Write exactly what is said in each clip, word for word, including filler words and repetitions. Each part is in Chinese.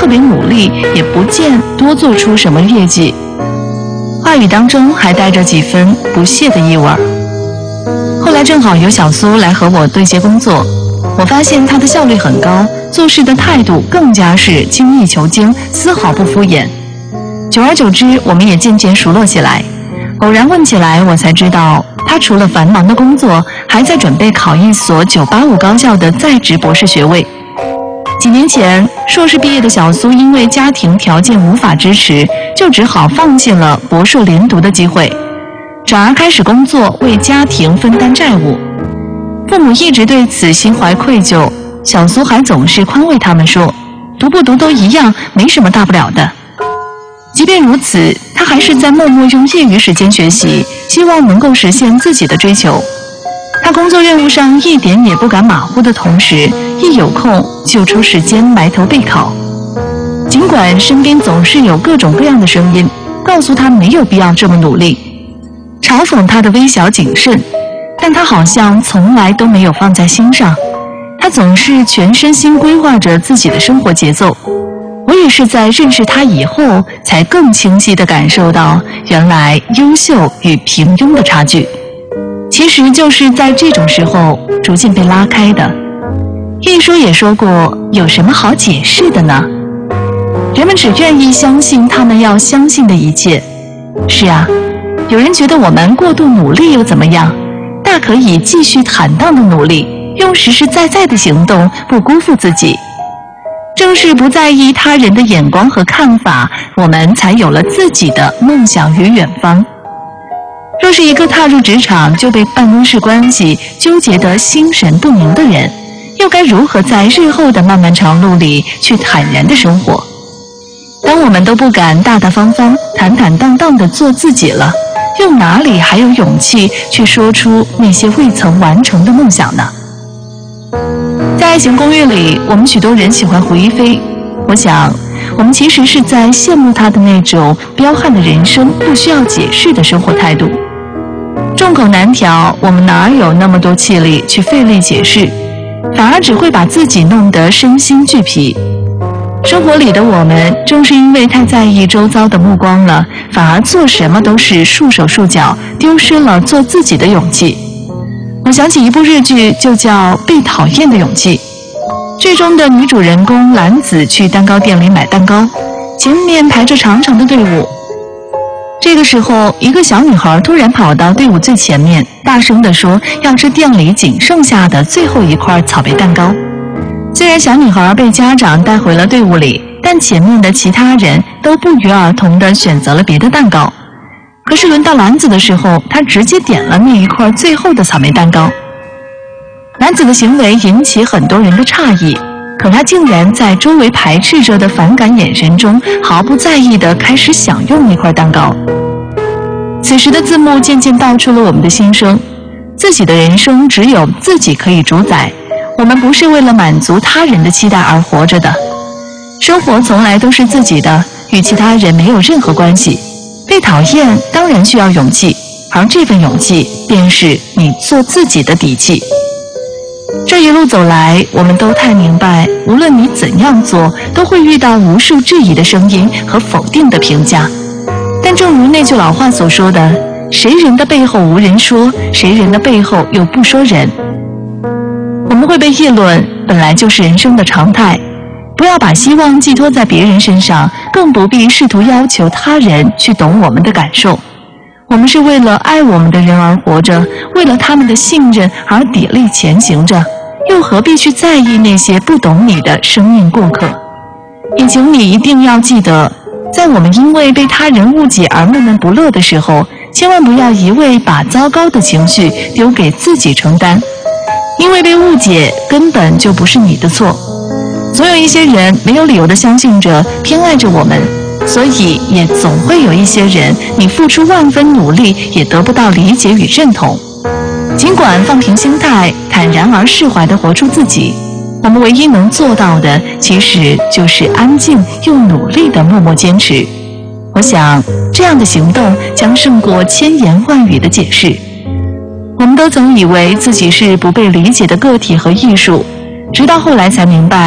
特别努力，也不见多做出什么业绩。话语当中还带着几分不屑的意味。后来正好有小苏来和我对接工作，我发现他的效率很高，做事的态度更加是精益求精，丝毫不敷衍。久而久之，我们也渐渐熟络起来。偶然问起来，我才知道他除了繁忙的工作，还在准备考一所九八五高校的在职博士学位。几年前，硕士毕业的小苏因为家庭条件无法支持，就只好放弃了博硕连读的机会，转而开始工作，为家庭分担债务。父母一直对此心怀愧疚，小苏还总是宽慰他们说，读不读都一样，没什么大不了的。即便如此，他还是在默默用业余时间学习，希望能够实现自己的追求。他工作任务上一点也不敢马虎的同时，一有空就抽时间埋头备考。尽管身边总是有各种各样的声音，告诉他没有必要这么努力，嘲讽他的微小谨慎，但他好像从来都没有放在心上。他总是全身心规划着自己的生活节奏。我也是在认识他以后，才更清晰地感受到，原来优秀与平庸的差距，其实就是在这种时候逐渐被拉开的。一书也说过，有什么好解释的呢？人们只愿意相信他们要相信的一切。是啊，有人觉得我们过度努力又怎么样？大可以继续坦荡的努力，用实实在在的行动不辜负自己。正是不在意他人的眼光和看法，我们才有了自己的梦想与远方。若是一个踏入职场就被办公室关系纠结得心神不宁的人，又该如何在日后的漫漫长路里去坦然的生活？当我们都不敢大大方方、坦坦荡荡地做自己了，又哪里还有勇气去说出那些未曾完成的梦想呢？在《爱情公寓》里，我们许多人喜欢胡一菲，我想我们其实是在羡慕她的那种彪悍的人生不需要解释的生活态度。众口难调，我们哪有那么多气力去费力解释，反而只会把自己弄得身心俱疲。生活里的我们正是因为太在意周遭的目光了，反而做什么都是束手束脚，丢失了做自己的勇气。我想起一部日剧，就叫《被讨厌的勇气》。剧中的女主人公兰子去蛋糕店里买蛋糕，前面排着长长的队伍。这个时候，一个小女孩突然跑到队伍最前面，大声地说要吃店里仅剩下的最后一块草莓蛋糕。虽然小女孩被家长带回了队伍里，但前面的其他人都不约而同地选择了别的蛋糕。可是轮到兰子的时候，她直接点了那一块最后的草莓蛋糕。兰子的行为引起很多人的诧异，可她竟然在周围排斥着的反感眼神中，毫不在意地开始享用那块蛋糕。此时的字幕渐渐道出了我们的心声：自己的人生只有自己可以主宰，我们不是为了满足他人的期待而活着的。生活从来都是自己的，与其他人没有任何关系。被讨厌当然需要勇气，而这份勇气便是你做自己的底气。这一路走来，我们都太明白，无论你怎样做，都会遇到无数质疑的声音和否定的评价。但正如那句老话所说的，谁人的背后无人说，谁人的背后又不说人。我们会被议论，本来就是人生的常态。不要把希望寄托在别人身上，更不必试图要求他人去懂我们的感受。我们是为了爱我们的人而活着，为了他们的信任而砥砺前行着，又何必去在意那些不懂你的生命过客？也请你一定要记得，在我们因为被他人误解而闷闷不乐的时候，千万不要一味把糟糕的情绪丢给自己承担，因为被误解根本就不是你的错。总有一些人没有理由地相信着、偏爱着我们，所以也总会有一些人，你付出万分努力也得不到理解与认同。尽管放平心态，坦然而释怀地活出自己，我们唯一能做到的，其实就是安静又努力地默默坚持。我想，这样的行动将胜过千言万语的解释。我们都曾以为自己是不被理解的个体和艺术，直到后来才明白，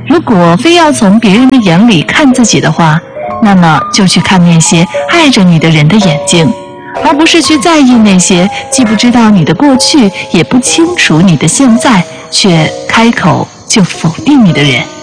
如果非要从别人的眼里看自己的话，那么就去看那些爱着你的人的眼睛，而不是去在意那些既不知道你的过去，也不清楚你的现在，却开口就否定你的人。